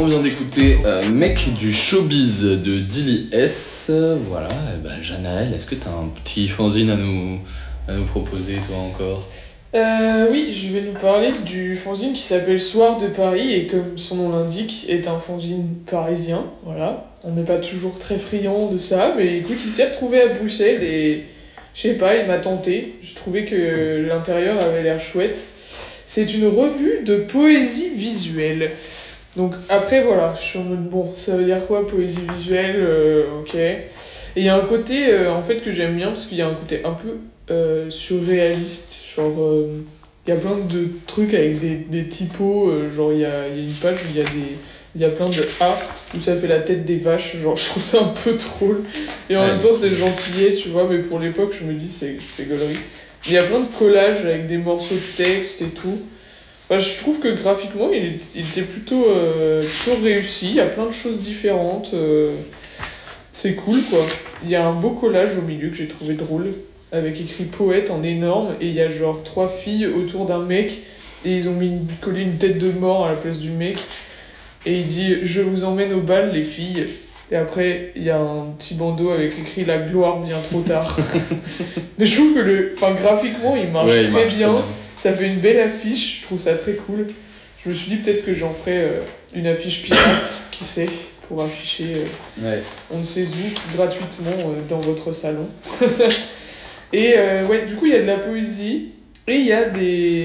On vient d'écouter Mec du showbiz de Dilly S. Voilà, et ben Janaël, est-ce que t'as un petit fanzine à nous proposer toi encore? Oui, je vais nous parler du fanzine qui s'appelle Soir de Paris et comme son nom l'indique, est un fanzine parisien. Voilà, on n'est pas toujours très friand de ça, mais écoute, il s'est retrouvé à Bruxelles et je sais pas, il m'a tenté. Je trouvais que l'intérieur avait l'air chouette. C'est une revue de poésie visuelle. Donc après voilà, je suis en mode bon, ça veut dire quoi poésie visuelle, ok. Et il y a un côté en fait que j'aime bien parce qu'il y a un côté un peu surréaliste, genre il y a plein de trucs avec des typos, genre il y a une page où il y a plein de A où ça fait la tête des vaches, genre je trouve ça un peu drôle. Et en même temps c'est gentillet, tu vois, mais pour l'époque je me dis c'est gaulerie. Il y a plein de collages avec des morceaux de texte et tout. Enfin, je trouve que graphiquement, il était plutôt réussi. Il y a plein de choses différentes. C'est cool, quoi. Il y a un beau collage au milieu que j'ai trouvé drôle, avec écrit poète en énorme. Et il y a genre 3 filles autour d'un mec. Et ils ont collé une tête de mort à la place du mec. Et il dit « Je vous emmène au bal, les filles ». Et après, il y a un petit bandeau avec écrit « La gloire vient trop tard ». Mais je trouve que graphiquement, il marche très bien. Ça fait une belle affiche, je trouve ça très cool. Je me suis dit peut-être que j'en ferai une affiche pirate, qui sait, pour afficher on ne sait où, gratuitement dans votre salon. Et ouais, du coup, il y a de la poésie, et il y a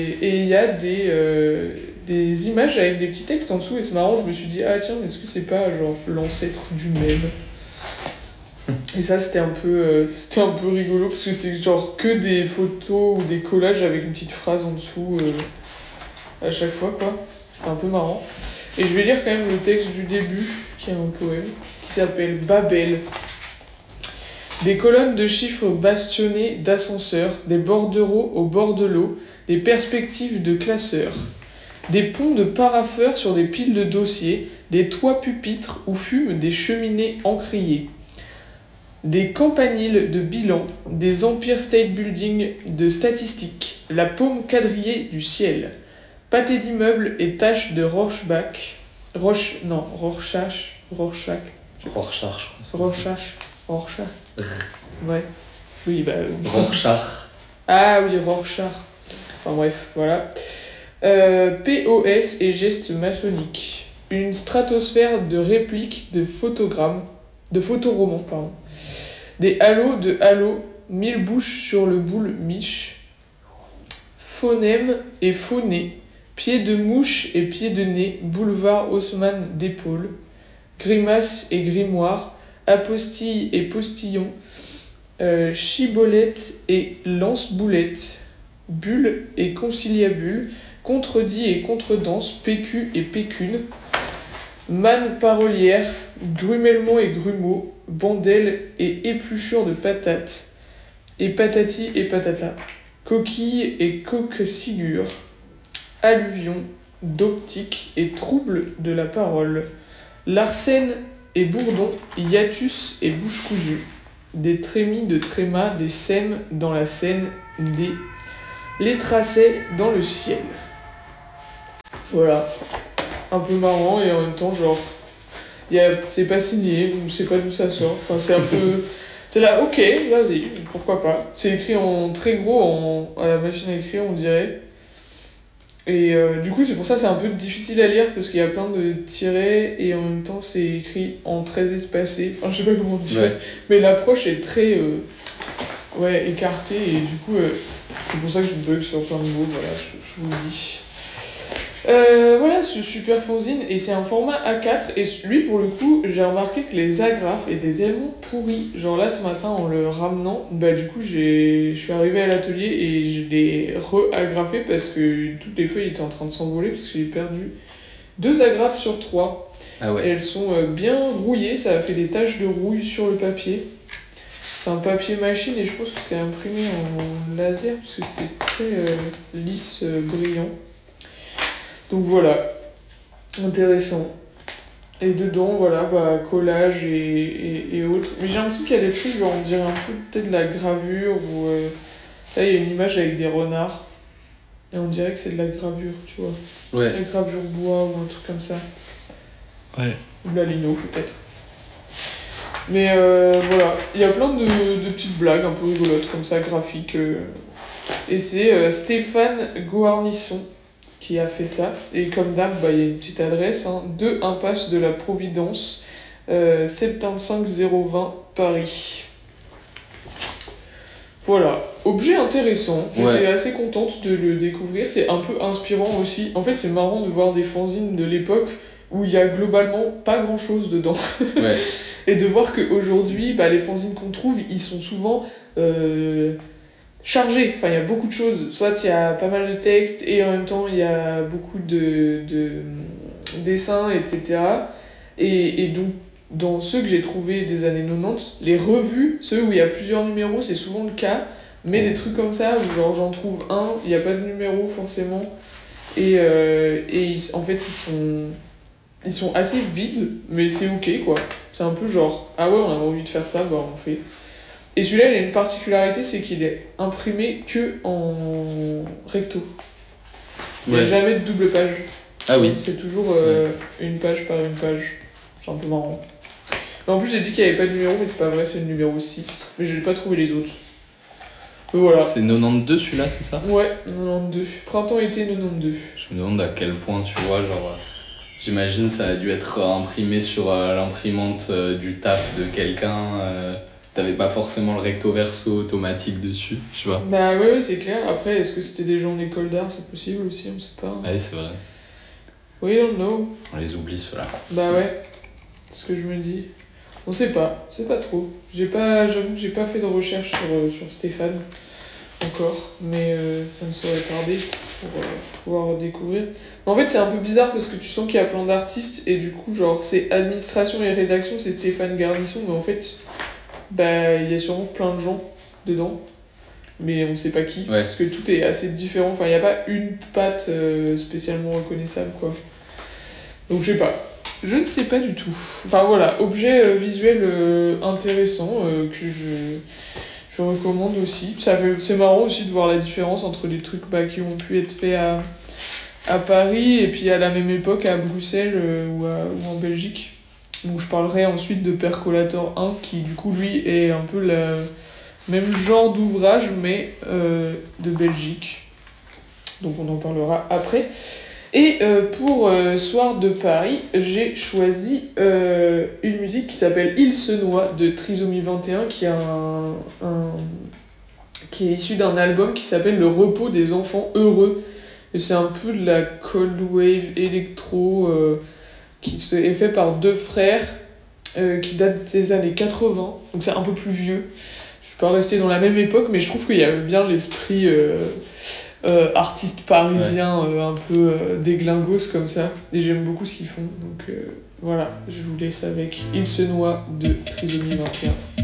des images avec des petits textes en dessous, et c'est marrant, je me suis dit, ah tiens, est-ce que c'est pas genre l'ancêtre du mème ? Et ça c'était un peu rigolo parce que c'est genre que des photos ou des collages avec une petite phrase en dessous à chaque fois quoi. C'était un peu marrant. Et je vais lire quand même le texte du début qui est un poème qui s'appelle Babel. Des colonnes de chiffres bastionnées d'ascenseurs, des bordereaux au bord de l'eau, des perspectives de classeurs, des ponts de parapheurs sur des piles de dossiers, des toits pupitres où fument des cheminées encriées. Des campaniles de bilan, des Empire State Building de statistiques, la paume quadrillée du ciel, pâté d'immeubles et taches de Rorschach. Ouais. Oui, bah. Rorschach. Ah oui, Rorschach. Enfin bref, voilà. POS et gestes maçonniques. Une stratosphère de répliques de photogrammes, de photoromans, pardon. Des halos de halos, 1000 bouches sur le boule miche. Phonème et phoné, pieds de mouche et pieds de nez, boulevard Haussmann d'épaule. Grimace et grimoire, apostille et postillon, chibolette et lance-boulette, bulle et conciliabule, contredit et contredanse, pécu et pécune, manne parolière, grumellement et grumeau, bandelle et épluchure de patates, et patati et patata, coquille et coque-sigure, alluvion, d'optique et trouble de la parole, Larsen et bourdon, hiatus et bouche cousue, des trémies de tréma, des sèmes dans la Seine, les tracés dans le ciel. Voilà. Un peu marrant et en même temps genre c'est pas signé, on sait pas d'où ça sort, enfin c'est un peu c'est là ok vas-y pourquoi pas, c'est écrit en très gros à la machine à écrire on dirait et du coup c'est pour ça c'est un peu difficile à lire parce qu'il y a plein de tirets et en même temps c'est écrit en très espacé, enfin je sais pas comment dire mais l'approche est très écartée et du coup c'est pour ça que je bug sur plein de mots, voilà je vous le dis. Voilà ce super fanzine et c'est un format A4 et lui pour le coup j'ai remarqué que les agrafes étaient tellement pourries, genre là ce matin en le ramenant bah du coup je suis arrivé à l'atelier et je l'ai re-agrafé parce que toutes les feuilles étaient en train de s'envoler parce que j'ai perdu 2 agrafes sur 3. Ah ouais. Et elles sont bien rouillées, ça a fait des taches de rouille sur le papier. C'est un papier machine et je pense que c'est imprimé en laser parce que c'est très lisse, brillant. Donc voilà, intéressant. Et dedans, voilà, bah, collage et autres. Mais j'ai l'impression qu'il y a des trucs, genre on dirait un peu peut-être de la gravure ou... Là, il y a une image avec des renards. Et on dirait que c'est de la gravure, tu vois. Ouais. De la gravure bois ou un truc comme ça. Ouais. Ou la Lino peut-être. Mais voilà, il y a plein de petites blagues un peu rigolotes comme ça, graphiques. Et c'est Stéphane Goarnisson qui a fait ça. Et comme d'hab, il y a une petite adresse, 2 impasse de la Providence, 75020 Paris. Voilà, objet intéressant, j'étais assez contente de le découvrir, c'est un peu inspirant aussi. En fait, c'est marrant de voir des fanzines de l'époque où il y a globalement pas grand chose dedans. Ouais. Et de voir qu'aujourd'hui, les fanzines qu'on trouve, ils sont souvent chargés. Enfin, il y a beaucoup de choses. Soit il y a pas mal de textes et en même temps, il y a beaucoup de dessins, etc. Et donc, dans ceux que j'ai trouvés des années 90, les revues, ceux où il y a plusieurs numéros, c'est souvent le cas. Mais des trucs comme ça, où genre j'en trouve un, il n'y a pas de numéro forcément. Et en fait, ils sont assez vides, mais c'est ok quoi. C'est un peu genre, ah ouais, on a envie de faire ça, on fait. Et celui-là, il a une particularité, c'est qu'il est imprimé que en recto. Il n'y a jamais de double page. Ah oui. C'est toujours une page par une page. C'est un peu marrant. Mais en plus, j'ai dit qu'il n'y avait pas de numéro, mais c'est pas vrai, c'est le numéro 6. Mais je n'ai pas trouvé les autres. Et voilà. C'est 92 celui-là, c'est ça ? Ouais, 92. Printemps-été 92. Je me demande à quel point, tu vois, genre... J'imagine ça a dû être imprimé sur l'imprimante du taf de quelqu'un. T'avais pas forcément le recto verso automatique dessus, tu vois. Bah ouais, c'est clair. Après, est-ce que c'était des gens en école d'art ? C'est possible aussi, on sait pas. Ouais, c'est vrai. We don't know. On les oublie ceux-là. Bah ouais, c'est ce que je me dis. On sait pas, c'est pas trop. J'avoue que j'ai pas fait de recherche sur Stéphane encore, mais ça me serait tardé pour pouvoir découvrir. En fait, c'est un peu bizarre parce que tu sens qu'il y a plein d'artistes et du coup, genre, c'est administration et rédaction, c'est Stéphane Garnisson, mais en fait, il y a sûrement plein de gens dedans, mais on sait pas qui, parce que tout est assez différent. Enfin, il n'y a pas une patte spécialement reconnaissable, quoi. Donc, je sais pas. Je ne sais pas du tout. Enfin, voilà, objet visuel intéressant que je recommande aussi. C'est marrant aussi de voir la différence entre les trucs qui ont pu être faits à Paris et puis à la même époque à Bruxelles ou en Belgique. Donc je parlerai ensuite de Percolator 1 qui du coup lui est un peu le même genre d'ouvrage mais de Belgique. Donc on en parlera après. Et pour Soir de Paris, j'ai choisi une musique qui s'appelle Il se noie de Trisomie 21 qui est issu d'un album qui s'appelle Le repos des enfants heureux. Et c'est un peu de la cold wave électro qui est fait par 2 frères qui datent des années 80, donc c'est un peu plus vieux. Je suis pas restée dans la même époque, mais je trouve qu'il y avait bien l'esprit artiste parisien un peu déglingos comme ça, et j'aime beaucoup ce qu'ils font. Donc voilà, je vous laisse avec Il se noie de Trisomie 21.